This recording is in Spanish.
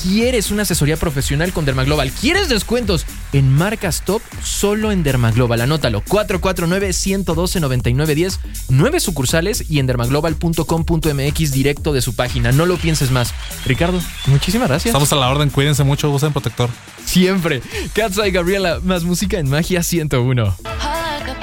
¿Quieres una asesoría profesional con Dermaglobal? ¿Quieres descuentos en marcas top? Solo en Dermaglobal. Anótalo. 449-112-9910. 9 sucursales y en dermaglobal.com.mx directo de su página. No lo pienses más. Ricardo, muchísimas gracias. Estamos a la orden. Cuídense mucho. Usen protector. Siempre. Cat's Eye Gabriela, más música en Magia 101.